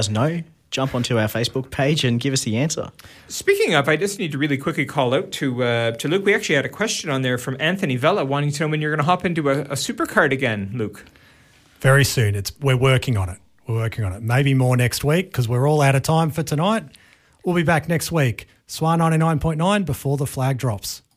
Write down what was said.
us know, jump onto our Facebook page and give us the answer. Speaking of, I just need to really quickly call out to Luke. We actually had a question on there from Anthony Vella wanting to know when you're going to hop into a supercard again, Luke. Very soon. We're working on it. Maybe more next week because we're all out of time for tonight. We'll be back next week. SWAR 99.9 before the flag drops.